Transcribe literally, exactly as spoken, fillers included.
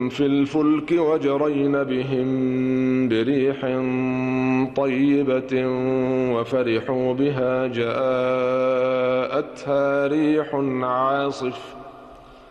في الفلك وجرين بهم بريح طيبة وفرحوا بها جاءتها ريح عاصف